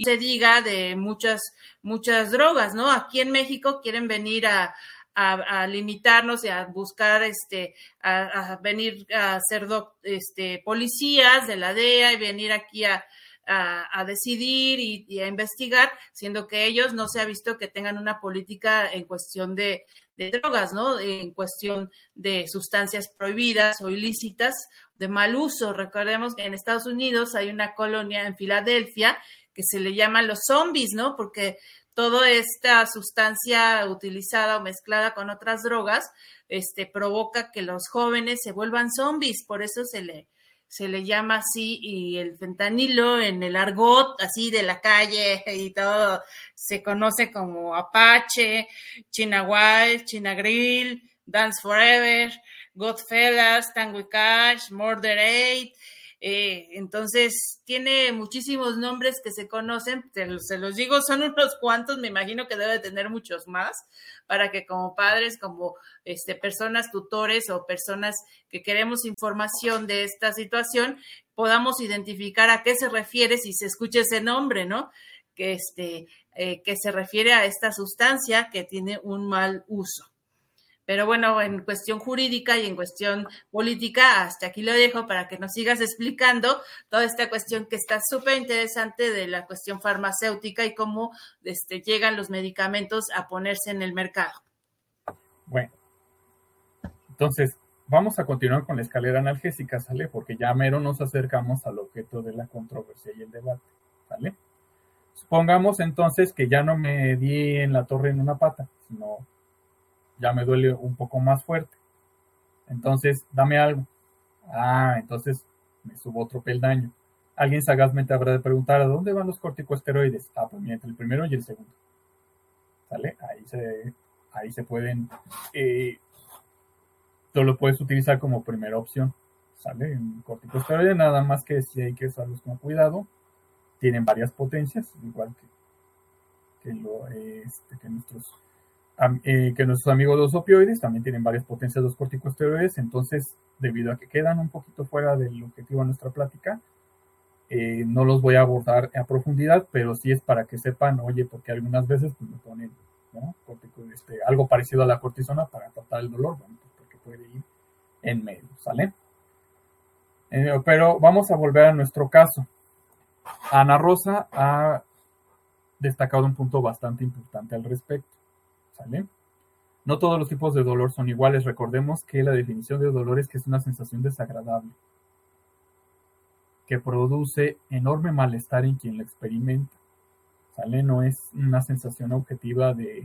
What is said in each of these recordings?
se diga de muchas drogas, ¿no? Aquí en México quieren venir a limitarnos y a buscar a venir a ser policías de la DEA y venir aquí a decidir y a investigar, siendo que ellos no se ha visto que tengan una política en cuestión de drogas, ¿no? En cuestión de sustancias prohibidas o ilícitas de mal uso. Recordemos que en Estados Unidos hay una colonia en Filadelfia que se le llama los zombies, ¿no? Porque toda esta sustancia utilizada o mezclada con otras drogas, provoca que los jóvenes se vuelvan zombies, por eso se le llama así, y el fentanilo en el argot así de la calle y todo se conoce como Apache, China Wild, China Grill, Dance Forever, Godfellas, Tango y Cash, Murder 8. Entonces tiene muchísimos nombres que se conocen, se los digo, son unos cuantos, me imagino que debe tener muchos más, para que como padres, como personas tutores o personas que queremos información de esta situación, podamos identificar a qué se refiere si se escucha ese nombre, ¿no? Que se refiere a esta sustancia que tiene un mal uso. Pero bueno, en cuestión jurídica y en cuestión política, hasta aquí lo dejo para que nos sigas explicando toda esta cuestión que está súper interesante de la cuestión farmacéutica y cómo llegan los medicamentos a ponerse en el mercado. Bueno, entonces vamos a continuar con la escalera analgésica, ¿sale? Porque ya mero nos acercamos al objeto de la controversia y el debate, ¿sale? Supongamos entonces que ya no me di en la torre en una pata, sino ya me duele un poco más fuerte. Entonces, dame algo. Entonces me subo otro peldaño. Alguien sagazmente habrá de preguntar, ¿a dónde van los corticosteroides? Pues mira, entre el primero y el segundo. ¿Sale? Ahí se pueden... tú lo puedes utilizar como primera opción. ¿Sale? Un corticosteroide, nada más que si hay que usarlos con cuidado. Tienen varias potencias, igual que nuestros amigos los opioides también tienen varias potencias los corticosteroides. Entonces, debido a que quedan un poquito fuera del objetivo de nuestra plática, no los voy a abordar a profundidad, pero sí es para que sepan, oye, porque algunas veces pues, me ponen, ¿no? Algo parecido a la cortisona para tratar el dolor, bueno, pues porque puede ir en medio, ¿sale? Pero vamos a volver a nuestro caso. Ana Rosa ha destacado un punto bastante importante al respecto, ¿sale? No todos los tipos de dolor son iguales. Recordemos que la definición de dolor es que es una sensación desagradable que produce enorme malestar en quien lo experimenta, ¿sale? No es una sensación objetiva de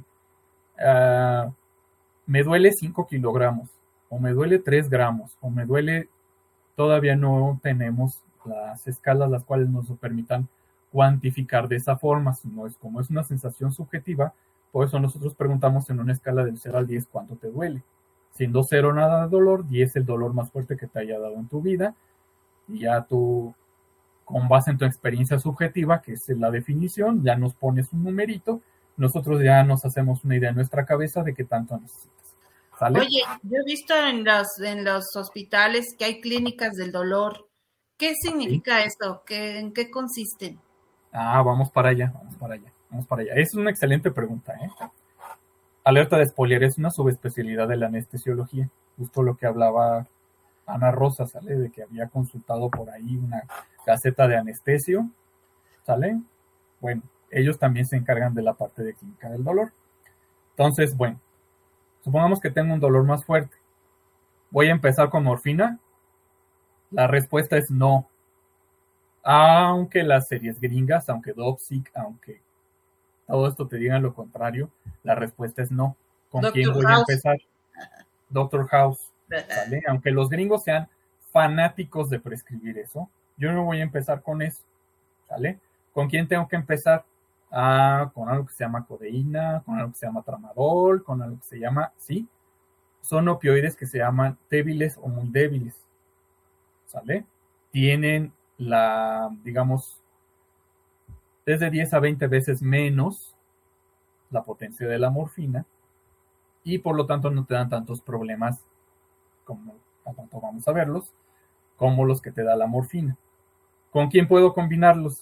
me duele 5 kilogramos o me duele 3 gramos o me duele... Todavía no tenemos las escalas las cuales nos permitan cuantificar de esa forma, sino es como es una sensación subjetiva. Por eso nosotros preguntamos en una escala del 0 al 10 cuánto te duele. Siendo 0 nada de dolor, 10 el dolor más fuerte que te haya dado en tu vida. Y ya tú, con base en tu experiencia subjetiva, que es la definición, ya nos pones un numerito. Nosotros ya nos hacemos una idea en nuestra cabeza de qué tanto necesitas. ¿Sale? Oye, yo he visto en los hospitales que hay clínicas del dolor. ¿Qué significa eso? ¿En qué consisten? Vamos para allá. Es una excelente pregunta, ¿eh? Alerta de spoiler, es una subespecialidad de la anestesiología. Justo lo que hablaba Ana Rosa, ¿sale? De que había consultado por ahí una caseta de anestesio, ¿sale? Bueno, ellos también se encargan de la parte de clínica del dolor. Entonces, bueno, supongamos que tengo un dolor más fuerte. ¿Voy a empezar con morfina? La respuesta es no. Aunque las series gringas, aunque Dopsic, aunque todo esto te digan lo contrario, la respuesta es no. ¿Con quién voy a empezar? Doctor House, ¿vale? Aunque los gringos sean fanáticos de prescribir eso, yo no voy a empezar con eso, ¿vale? ¿Con quién tengo que empezar? Con algo que se llama codeína, con algo que se llama tramadol, con algo que se llama, ¿sí? Son opioides que se llaman débiles o muy débiles, ¿sale? Tienen digamos, desde 10 a 20 veces menos la potencia de la morfina y por lo tanto no te dan tantos problemas como, a tanto vamos a verlos, como los que te da la morfina. ¿Con quién puedo combinarlos?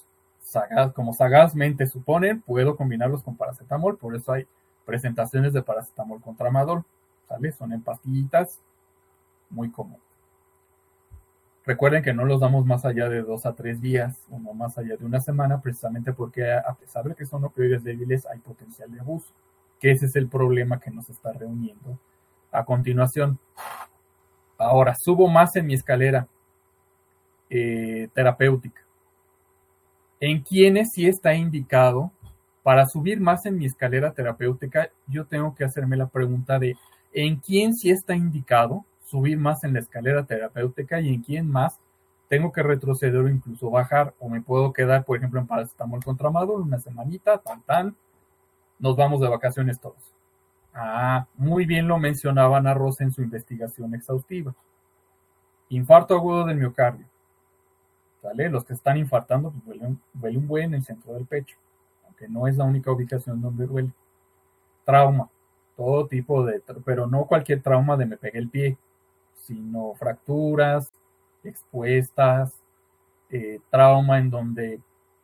como sagazmente suponen, puedo combinarlos con paracetamol, por eso hay presentaciones de paracetamol con tramadol, ¿sale? Son en pastillitas, muy común. Recuerden que no los damos más allá de 2 a 3 días, o no más allá de una semana, precisamente porque a pesar de que son opioides débiles, hay potencial de abuso, que ese es el problema que nos está reuniendo a continuación. Ahora, subo más en mi escalera terapéutica. ¿En quiénes sí está indicado? Para subir más en mi escalera terapéutica, yo tengo que hacerme la pregunta de ¿en quién sí está indicado subir más en la escalera terapéutica y en quién más tengo que retroceder o incluso bajar? O me puedo quedar, por ejemplo, en paracetamol con tramadol una semanita, nos vamos de vacaciones todos. Muy bien lo mencionaba Ana Rosa en su investigación exhaustiva. Infarto agudo del miocardio. ¿Vale? Los que están infartando pues duele un buen en el centro del pecho, aunque no es la única ubicación donde duele. Trauma, todo tipo pero no cualquier trauma de me pegué el pie, sino fracturas expuestas, trauma en donde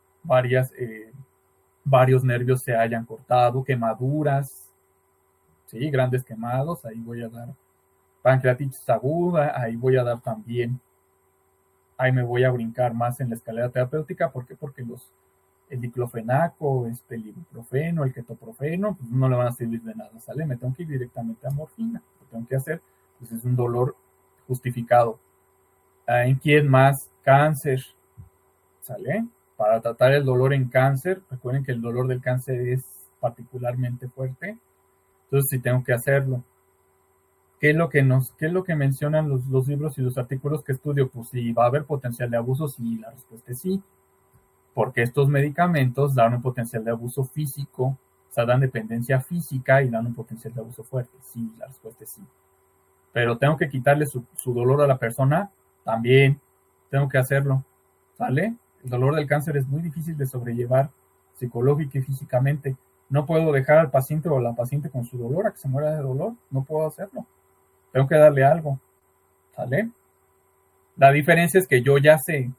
varios nervios se hayan cortado, quemaduras, ¿sí? Grandes quemados, ahí voy a dar pancreatitis aguda, ahí voy a dar también. Ahí me voy a brincar más en la escalera terapéutica. ¿Por qué? Porque el diclofenaco, el ibuprofeno, el ketoprofeno, pues no le van a servir de nada, ¿sale? Me tengo que ir directamente a morfina. Lo tengo que hacer, pues es un dolor justificado. ¿En quién más? Cáncer, ¿sale? Para tratar el dolor en cáncer, recuerden que el dolor del cáncer es particularmente fuerte. Entonces sí tengo que hacerlo. ¿Qué es lo que mencionan los libros y los artículos que estudio? Pues si va a haber potencial de abuso, sí, la respuesta es sí. Porque estos medicamentos dan un potencial de abuso físico, o sea, dan dependencia física y dan un potencial de abuso fuerte. Sí, la respuesta es sí. Pero tengo que quitarle su dolor a la persona, también tengo que hacerlo, ¿sale? El dolor del cáncer es muy difícil de sobrellevar psicológica y físicamente. No puedo dejar al paciente o a la paciente con su dolor a que se muera de dolor, no puedo hacerlo. Tengo que darle algo, ¿sale? La diferencia es que yo ya sé,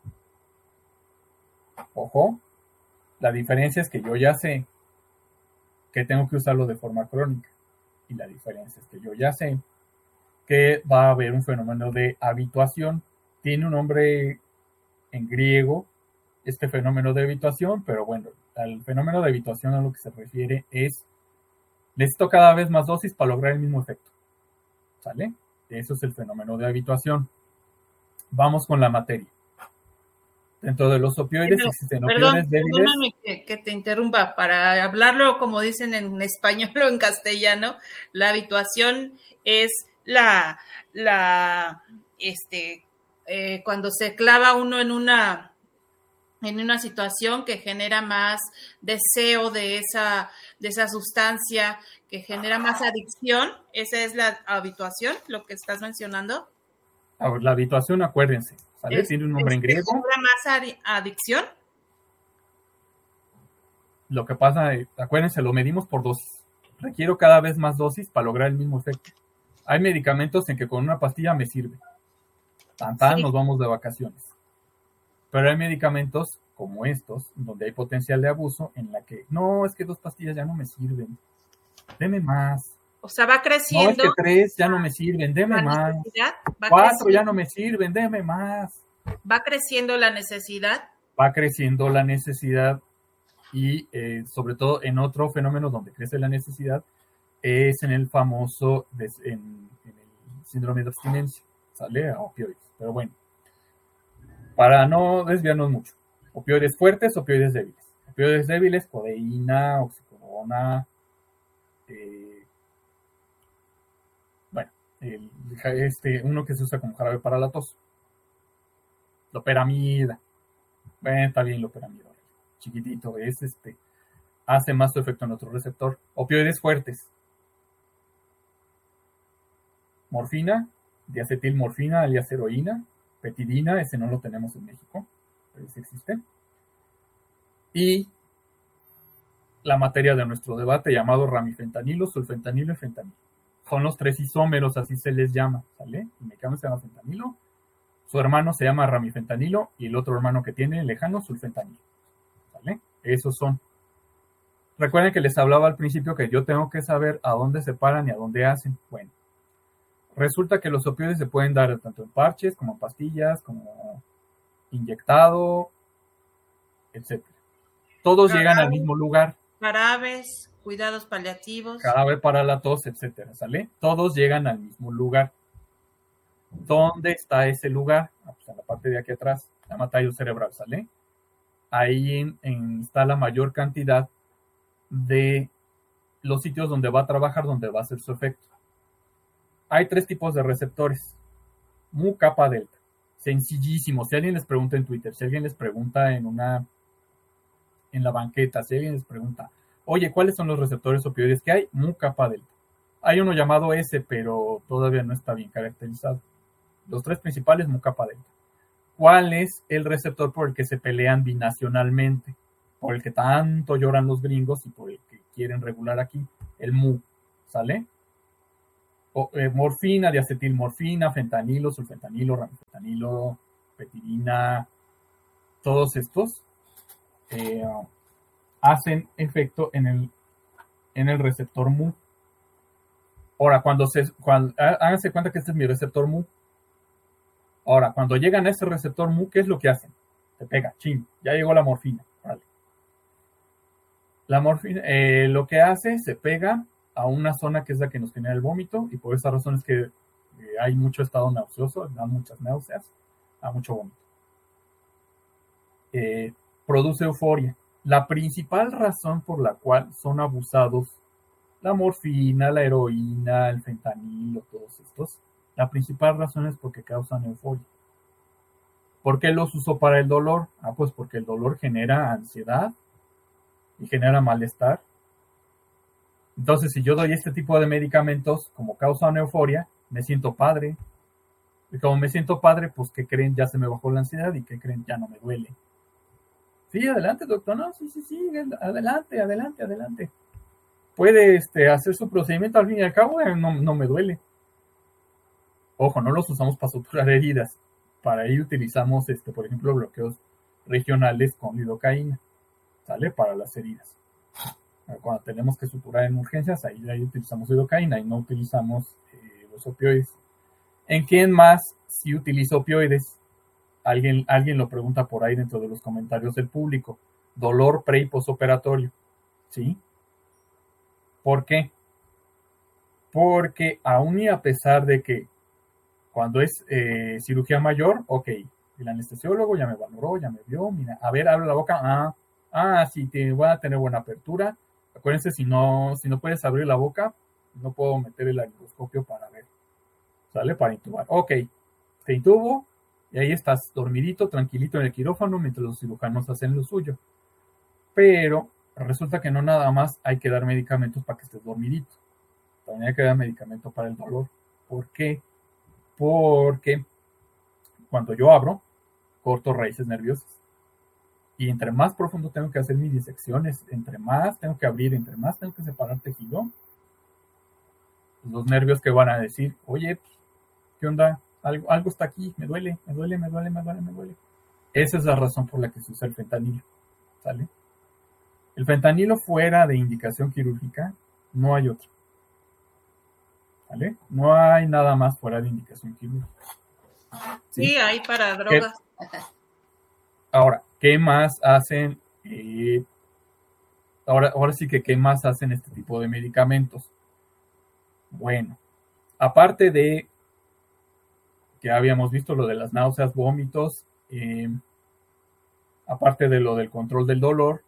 ojo, la diferencia es que yo ya sé que tengo que usarlo de forma crónica. Y la diferencia es que yo ya sé que va a haber un fenómeno de habituación. Tiene un nombre en griego, este fenómeno de habituación, pero bueno, al fenómeno de habituación a lo que se refiere es, necesito cada vez más dosis para lograr el mismo efecto. ¿Sale? Eso es el fenómeno de habituación. Vamos con la materia. Dentro de los opioides existen opioides débiles. Perdóname que te interrumpa. Para hablarlo como dicen en español o en castellano, la habituación es cuando se clava uno en una situación que genera más deseo de esa sustancia, que genera más adicción. ¿Esa es la habituación, lo que estás mencionando? La habituación, acuérdense, ¿sale? Tiene un nombre en griego. ¿Genera más adicción? Lo que pasa, acuérdense, lo medimos por dosis. Requiero cada vez más dosis para lograr el mismo efecto. Hay medicamentos en que con una pastilla me sirve. Sí. Nos vamos de vacaciones. Pero hay medicamentos como estos, donde hay potencial de abuso, en la que, no, es que 2 pastillas ya no me sirven. Deme más. O sea, va creciendo. No, es que 3 ya no me sirven, deme más. 4 ya no me sirven, deme más. Va creciendo la necesidad. Va creciendo la necesidad y sobre todo en otro fenómeno donde crece la necesidad es en el famoso, en el síndrome de abstinencia, ¿sale? A opioides. Pero bueno, para no desviarnos mucho. Opioides fuertes, opioides débiles. Opioides débiles, codeína, oxicodona, uno que se usa como jarabe para la tos. Loperamida. Bueno, está bien loperamida. Chiquitito, hace más su efecto en otro receptor. Opioides fuertes. Morfina, diacetilmorfina, alias heroína, petidina, ese no lo tenemos en México, pero ese existe. Y la materia de nuestro debate llamado ramifentanilo, sulfentanilo y fentanilo. Son los 3 isómeros, así se les llama, ¿sale? El medicamento se llama fentanilo, su hermano se llama ramifentanilo y el otro hermano que tiene lejano, sulfentanilo. Esos son. Recuerden que les hablaba al principio que yo tengo que saber a dónde se paran y a dónde hacen. Bueno, resulta que los opioides se pueden dar tanto en parches, como en pastillas, como inyectado, etc. Todos llegan al mismo lugar. Jarabes, cuidados paliativos. Jarabe para la tos, etcétera, ¿sale? Todos llegan al mismo lugar. ¿Dónde está ese lugar? Pues en la parte de aquí atrás, se llama tallo cerebral, ¿sale? Ahí está la mayor cantidad de los sitios donde va a trabajar, donde va a hacer su efecto. Hay 3 tipos de receptores. Mu, kappa, delta. Sencillísimo. Si alguien les pregunta en Twitter, si alguien les pregunta en la banqueta, si alguien les pregunta, oye, ¿cuáles son los receptores opioides que hay? Mu, kappa, delta. Hay uno llamado S, pero todavía no está bien caracterizado. Los 3 principales, mu, kappa, delta. ¿Cuál es el receptor por el que se pelean binacionalmente? Por el que tanto lloran los gringos y por el que quieren regular aquí, el mu, ¿sale? Morfina, diacetilmorfina, fentanilo, sulfentanilo, ramifentanilo, petirina, todos estos hacen efecto en el receptor mu. Ahora, háganse cuenta que este es mi receptor mu. Ahora, cuando llegan a ese receptor mu, ¿qué es lo que hacen? Te pega, chin, ya llegó la morfina. Vale. La morfina, lo que hace, se pega a una zona que es la que nos genera el vómito, y por esa razón es que hay mucho estado nauseoso, da muchas náuseas, da mucho vómito. Produce euforia. La principal razón por la cual son abusados la morfina, la heroína, el fentanilo, todos estos, la principal razón es porque causan euforia. ¿Por qué los uso para el dolor? Pues porque el dolor genera ansiedad y genera malestar. Entonces, si yo doy este tipo de medicamentos, como causan euforia, me siento padre. Y como me siento padre, pues, ¿qué creen? Ya se me bajó la ansiedad, y ¿qué creen? Ya no me duele. Sí, adelante, doctor. No, sí, adelante. Puede hacer su procedimiento, al fin y al cabo, no me duele. Ojo, no los usamos para suturar heridas. Para ello utilizamos, por ejemplo, bloqueos regionales con lidocaína, ¿sale? Para las heridas. Cuando tenemos que suturar en urgencias, ahí utilizamos lidocaína y no utilizamos los opioides. ¿En quién más sí utilizo opioides? Alguien lo pregunta por ahí dentro de los comentarios del público. Dolor pre- y postoperatorio, ¿sí? ¿Por qué? Porque aún y a pesar de que cuando es cirugía mayor, ok, el anestesiólogo ya me valoró, ya me vio, mira, a ver, abre la boca, sí, voy a tener buena apertura. Acuérdense, si no puedes abrir la boca, no puedo meter el laringoscopio para ver, ¿sale? Para intubar. Ok, te intubo y ahí estás dormidito, tranquilito en el quirófano mientras los cirujanos hacen lo suyo. Pero resulta que no nada más hay que dar medicamentos para que estés dormidito. También hay que dar medicamento para el dolor. ¿Por qué? Porque cuando yo abro, corto raíces nerviosas. Y entre más profundo tengo que hacer mis disecciones, entre más tengo que abrir, entre más tengo que separar tejido, los nervios que van a decir, oye, ¿qué onda? Algo está aquí, me duele. Esa es la razón por la que se usa el fentanilo, ¿sale? El fentanilo fuera de indicación quirúrgica, no hay otro, ¿vale? No hay nada más fuera de indicación quirúrgica. Sí, hay para drogas. Ahora, ¿qué más hacen? Ahora sí que, ¿qué más hacen este tipo de medicamentos? Bueno, aparte de que habíamos visto lo de las náuseas, vómitos, aparte de lo del control del dolor,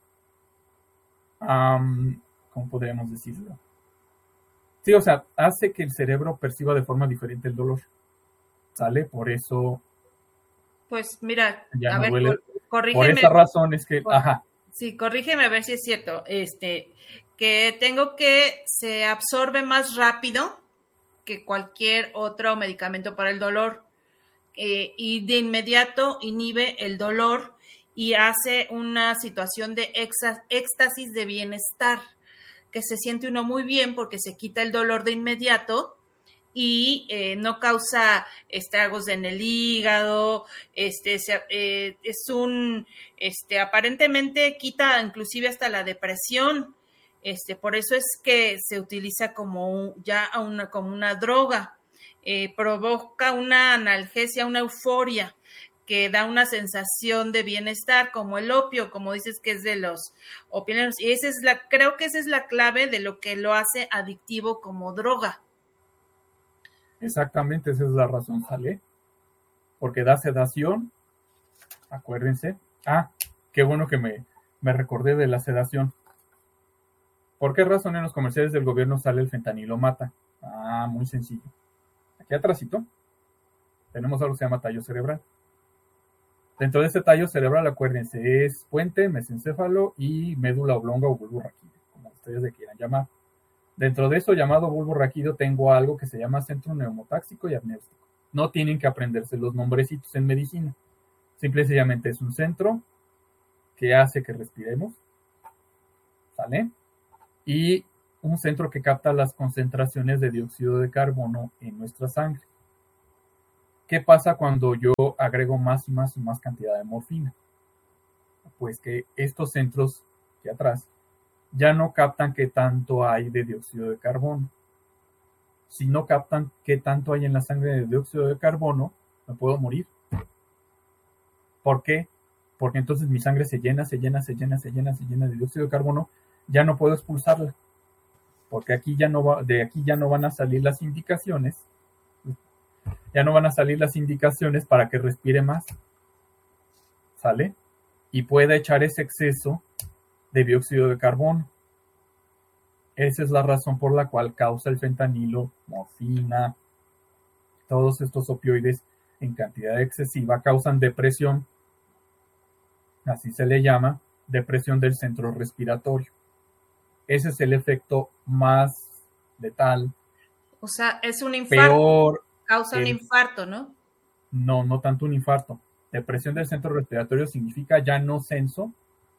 ¿cómo podríamos decirlo? Sí, o sea, hace que el cerebro perciba de forma diferente el dolor, ¿sale? Por eso... Pues mira, ya a no ver, duele. corrígeme. Por esa razón es que... Ajá. Sí, corrígeme a ver si es cierto. Que tengo que se absorbe más rápido que cualquier otro medicamento para el dolor, y de inmediato inhibe el dolor y hace una situación de éxtasis de bienestar, que se siente uno muy bien porque se quita el dolor de inmediato y no causa estragos en el hígado, aparentemente quita inclusive hasta la depresión, por eso es que se utiliza como como una droga, provoca una analgesia, una euforia, que da una sensación de bienestar, como el opio, como dices que es de los opioides, y creo que esa es la clave de lo que lo hace adictivo como droga. Exactamente, esa es la razón, ¿sale? Porque da sedación, acuérdense. Qué bueno que me recordé de la sedación. ¿Por qué razón en los comerciales del gobierno sale el fentanilo mata? Muy sencillo. Aquí atrásito tenemos algo que se llama tallo cerebral. Dentro de este tallo cerebral, acuérdense, es puente, mesencéfalo y médula oblonga o bulbo raquídeo, como ustedes le quieran llamar. Dentro de eso llamado bulbo raquídeo tengo algo que se llama centro neumotáxico y apnéustico. No tienen que aprenderse los nombrecitos en medicina. Simple y sencillamente es un centro que hace que respiremos, ¿sale? Y un centro que capta las concentraciones de dióxido de carbono en nuestra sangre. ¿Qué pasa cuando yo agrego más y más y más cantidad de morfina? Pues que estos centros de atrás ya no captan qué tanto hay de dióxido de carbono. Si no captan qué tanto hay en la sangre de dióxido de carbono, me puedo morir. ¿Por qué? Porque entonces mi sangre se llena de dióxido de carbono, ya no puedo expulsarla. Porque de aquí ya no van a salir las indicaciones. Ya no van a salir las indicaciones para que respire más. ¿Sale? Y pueda echar ese exceso de dióxido de carbono. Esa es la razón por la cual causa el fentanilo, morfina, todos estos opioides en cantidad excesiva causan depresión. Así se le llama, depresión del centro respiratorio. Ese es el efecto más letal. O sea, es un infarto. Peor. Causa un infarto, ¿no? No tanto un infarto. Depresión del centro respiratorio significa ya no censo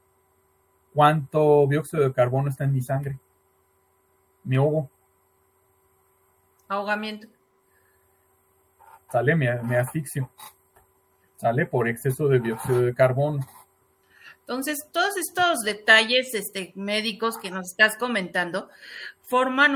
cuánto dióxido de carbono está en mi sangre. Me ahogo. Ahogamiento. ¿Sale? Me asfixio. ¿Sale? Por exceso de dióxido de carbono. Entonces, todos estos detalles médicos que nos estás comentando forman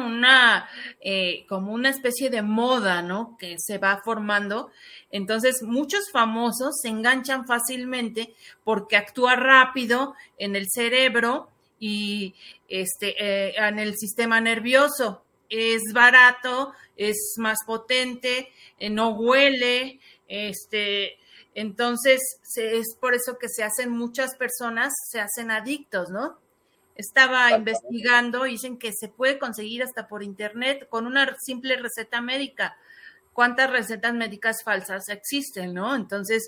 como una especie de moda, ¿no? Que se va formando. Entonces, muchos famosos se enganchan fácilmente porque actúa rápido en el cerebro y en el sistema nervioso. Es barato, es más potente, no huele, entonces es por eso que muchas personas se hacen adictos, ¿no? Estaba investigando, dicen que se puede conseguir hasta por internet con una simple receta médica. ¿Cuántas recetas médicas falsas existen, no? Entonces,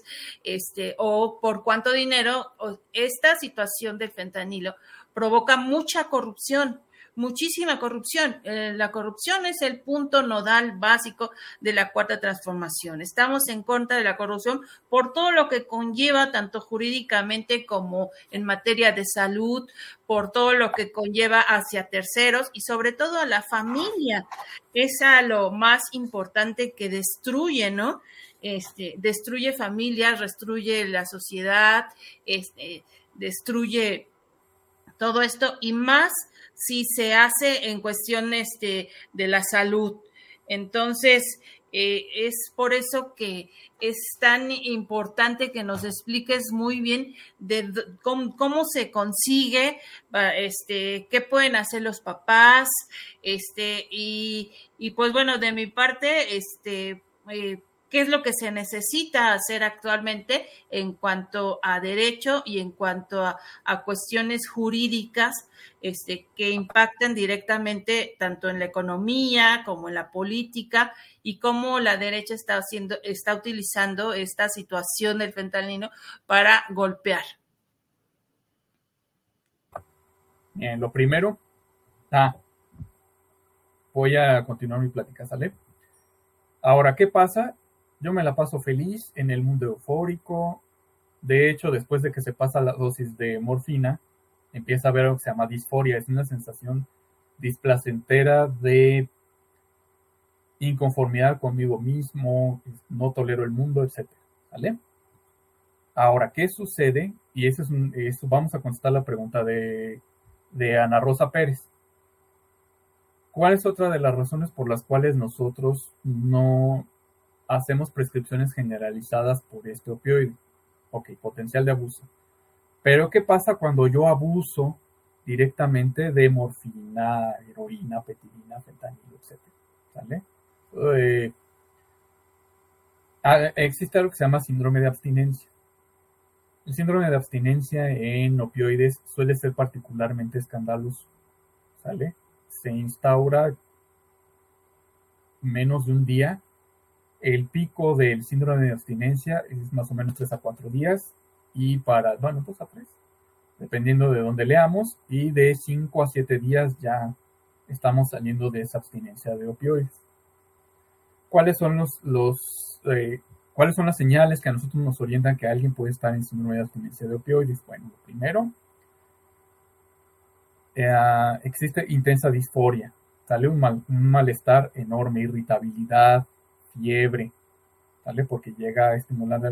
o por cuánto dinero, esta situación del fentanilo provoca mucha corrupción, muchísima corrupción. La corrupción es el punto nodal básico de la cuarta transformación. Estamos en contra de la corrupción por todo lo que conlleva, tanto jurídicamente como en materia de salud, por todo lo que conlleva hacia terceros y sobre todo a la familia. Es a lo más importante que destruye, ¿no? Destruye familias, destruye la sociedad, destruye todo esto y más si se hace en cuestión de la salud. Entonces, es por eso que es tan importante que nos expliques muy bien de cómo se consigue, qué pueden hacer los papás, y pues bueno, de mi parte, qué es lo que se necesita hacer actualmente en cuanto a derecho y en cuanto a cuestiones jurídicas que impactan directamente tanto en la economía como en la política y cómo la derecha está utilizando esta situación del fentanilo para golpear. Bien, lo primero, voy a continuar mi plática, ¿sale? Ahora, ¿qué pasa? Yo me la paso feliz en el mundo eufórico. De hecho, después de que se pasa la dosis de morfina, empieza a haber algo que se llama disforia. Es una sensación displacentera de inconformidad conmigo mismo, no tolero el mundo, etcétera, ¿vale? Ahora, ¿qué sucede? Y eso vamos a contestar la pregunta de Ana Rosa Pérez. ¿Cuál es otra de las razones por las cuales nosotros no hacemos prescripciones generalizadas por este opioide? Ok, potencial de abuso. Pero ¿qué pasa cuando yo abuso directamente de morfina, heroína, petilina, fentanilo, etcétera? ¿Vale? Existe algo que se llama síndrome de abstinencia. El síndrome de abstinencia en opioides suele ser particularmente escandaloso, ¿sale? Se instaura menos de un día. El pico del síndrome de abstinencia es más o menos 3 a 4 días y 2 a 3, dependiendo de dónde leamos, y de 5 a 7 días ya estamos saliendo de esa abstinencia de opioides. ¿Cuáles son cuáles son las señales que a nosotros nos orientan que alguien puede estar en síndrome de abstinencia de opioides? Bueno, lo primero, existe intensa disforia, sale un malestar enorme, irritabilidad, fiebre, ¿vale? Porque llega a estimular